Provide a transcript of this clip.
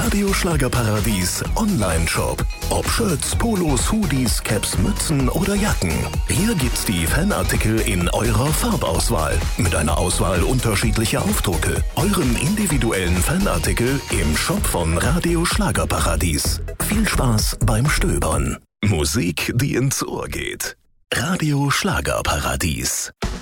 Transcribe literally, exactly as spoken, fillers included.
Radio Schlagerparadies Online-Shop. Ob Shirts, Polos, Hoodies, Caps, Mützen oder Jacken. Hier gibt's die Fanartikel in eurer Farbauswahl. Mit einer Auswahl unterschiedlicher Aufdrucke. Euren individuellen Fanartikel im Shop von Radio Schlagerparadies. Viel Spaß beim Stöbern. Musik, die ins Ohr geht. Radio Schlagerparadies.